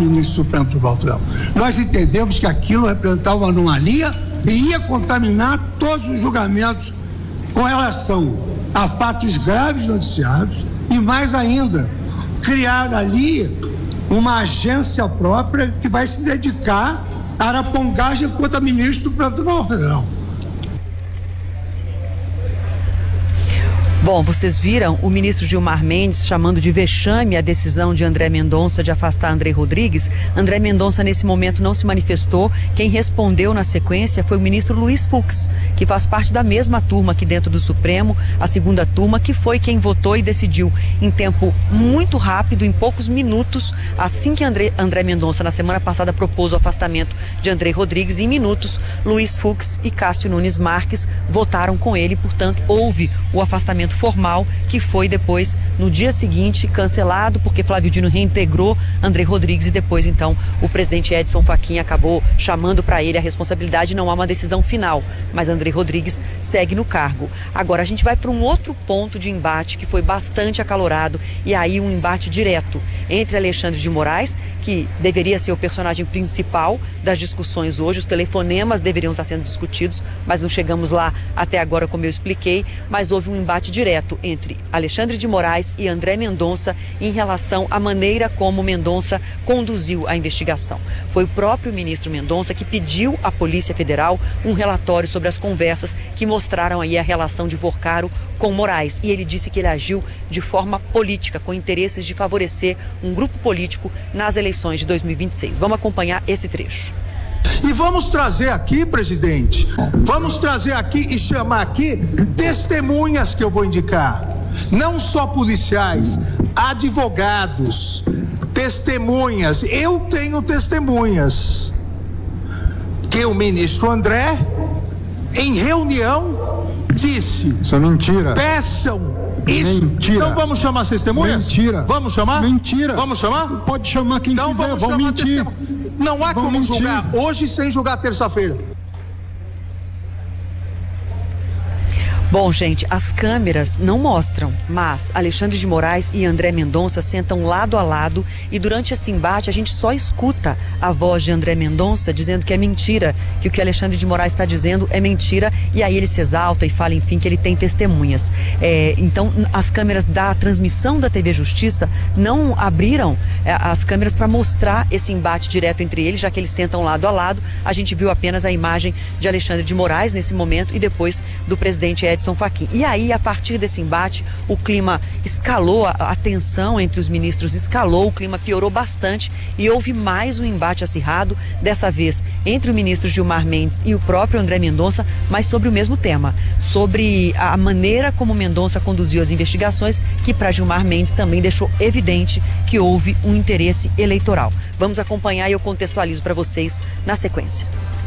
ministro do Supremo Tribunal Federal. Nós entendemos que aquilo representava uma anomalia e ia contaminar todos os julgamentos com relação a fatos graves noticiados e, mais ainda, criar ali uma agência própria que vai se dedicar à arapongagem contra ministro do Supremo Tribunal Federal. Bom, vocês viram o ministro Gilmar Mendes chamando de vexame a decisão de André Mendonça de afastar André Rodrigues. André Mendonça, nesse momento, não se manifestou. Quem respondeu na sequência foi o ministro Luiz Fux, que faz parte da mesma turma aqui dentro do Supremo, a segunda turma, que foi quem votou e decidiu em tempo muito rápido, em poucos minutos, assim que André Mendonça, na semana passada, propôs o afastamento de André Rodrigues, em minutos, Luiz Fux e Cássio Nunes Marques votaram com ele, portanto, houve o afastamento formal, que foi depois, no dia seguinte, cancelado, porque Flávio Dino reintegrou André Rodrigues e depois, então, o presidente Edson Fachin acabou chamando para ele a responsabilidade. Não há uma decisão final, mas André Rodrigues segue no cargo. Agora, a gente vai para um outro ponto de embate que foi bastante acalorado, e aí um embate direto entre Alexandre de Moraes, que deveria ser o personagem principal das discussões hoje. Os telefonemas deveriam estar sendo discutidos, mas não chegamos lá até agora, como eu expliquei, mas houve um embate direto entre Alexandre de Moraes e André Mendonça em relação à maneira como Mendonça conduziu a investigação. Foi o próprio ministro Mendonça que pediu à Polícia Federal um relatório sobre as conversas que mostraram aí a relação de Porcaro com Moraes, e ele disse que ele agiu de forma política, com interesses de favorecer um grupo político nas eleições de 2026. Vamos acompanhar esse trecho. E vamos trazer aqui, presidente, vamos trazer aqui e chamar aqui testemunhas que eu vou indicar. Não só policiais, advogados, testemunhas. Eu tenho testemunhas que o ministro André, em reunião, disse: isso é mentira. Peçam isso. Mentira. Então vamos chamar as testemunhas? Mentira. Vamos chamar? Mentira. Vamos chamar? Pode chamar quem então quiser, vamos vão chamar mentir. Não há Vão como mentir. julgar hoje sem julgar terça-feira. Bom, gente, as câmeras não mostram, mas Alexandre de Moraes e André Mendonça sentam lado a lado e durante esse embate a gente só escuta a voz de André Mendonça dizendo que é mentira, que o que Alexandre de Moraes está dizendo é mentira, e aí ele se exalta e fala, enfim, que ele tem testemunhas. Então, as câmeras da transmissão da TV Justiça não abriram as câmeras para mostrar esse embate direto entre eles, já que eles sentam lado a lado. A gente viu apenas a imagem de Alexandre de Moraes nesse momento e depois do presidente Edson Fachin. E aí, a partir desse embate, o clima escalou, a tensão entre os ministros escalou, o clima piorou bastante e houve mais um embate acirrado, dessa vez entre o ministro Gilmar Mendes e o próprio André Mendonça, mas sobre o mesmo tema, sobre a maneira como Mendonça conduziu as investigações, que para Gilmar Mendes também deixou evidente que houve um interesse eleitoral. Vamos acompanhar e eu contextualizo para vocês na sequência.